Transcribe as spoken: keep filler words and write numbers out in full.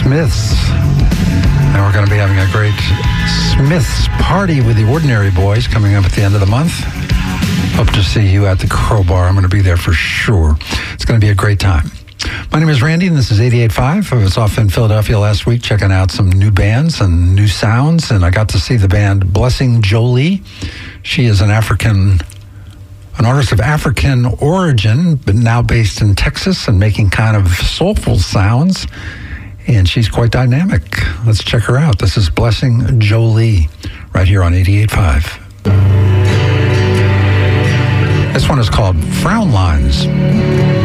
Smiths. And we're going to be having a great Smiths party with the Ordinary Boys coming up at the end of the month. Hope to see you at the Crowbar. I'm going to be there for sure. It's going to be a great time. My name is Randy, and this is eighty-eight point five. I was off in Philadelphia last week checking out some new bands and new sounds, and I got to see the band Blessing Jolie. She is an African, an artist of African origin, but now based in Texas and making kind of soulful sounds, and she's quite dynamic. Let's check her out. This is Blessing Jolie right here on eighty-eight point five. This one is called Frown Lines.